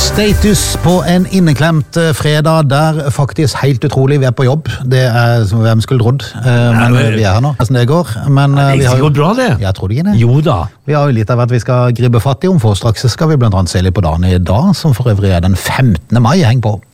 Status på en inneklemt fredag der faktisk helt utrolig vi er på jobb. Det hvem skulle trodd. Men vi er her nå. Hvordan det går. Men vi har jo bra det. Jeg tror det ikke det. Jo da. Vi har jo litt av at vi skal gripe fatt i om for straks skal vi blant annet se litt på dagen i dag, som for øvrig er den 15. mai. Heng på.